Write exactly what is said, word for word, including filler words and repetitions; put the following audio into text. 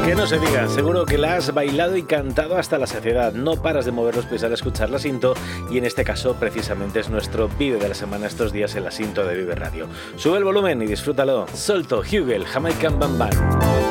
Que no se diga, seguro que la has bailado y cantado hasta la saciedad. No paras de mover los pies al escuchar la Sinto y en este caso precisamente es nuestro vídeo de la semana estos días en la Sinto de Vive Radio. Sube el volumen y disfrútalo. Solto, Hugel, Jamaican Bam Bam.